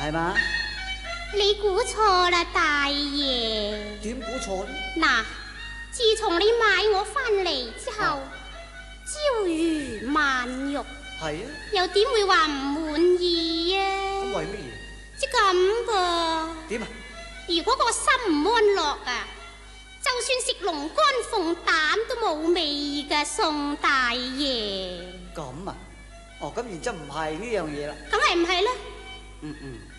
係嘛？ 你估錯啦，大爺。 點估錯呢？ 嗱，自從你買我翻嚟之後，朝如晚玉， 係啊， 又點會話唔滿意啊？ 咁為乜嘢？ 即咁噃。 點啊？ 如果個心唔安樂啊，就算食龍肝鳳膽都冇味噶，宋大爺。 咁啊？哦，咁然之後唔係呢樣嘢啦。 梗係唔係啦。 嗯。